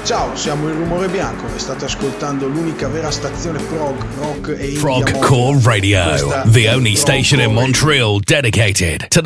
Ciao, siamo il Rumore Bianco e state ascoltando l'unica vera stazione prog, rock e indie Frog Core Radio, the only station in Montreal dedicated to